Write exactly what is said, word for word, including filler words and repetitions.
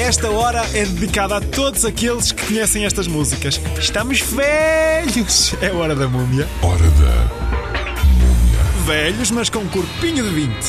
Esta hora é dedicada a todos aqueles que conhecem estas músicas. Estamos velhos! É hora da múmia. Hora da Múmia. Velhos, mas com um corpinho de vinte.